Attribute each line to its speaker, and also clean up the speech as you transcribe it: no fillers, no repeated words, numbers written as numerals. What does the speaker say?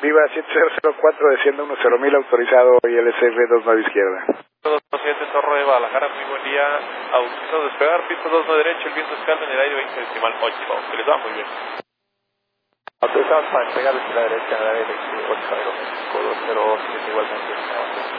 Speaker 1: Viva 7004, descienda 10.000, autorizado ILSR 29 izquierda.
Speaker 2: 27 Torre de Guadalajara, muy buen día, autorizado despegar, pista 29 derecho, el viento escalda en el aire 20 decimal 8, que les va muy bien.
Speaker 3: Autorizado para despegar desde la derecha en el aire 8, 5, 2, 0, igualmente.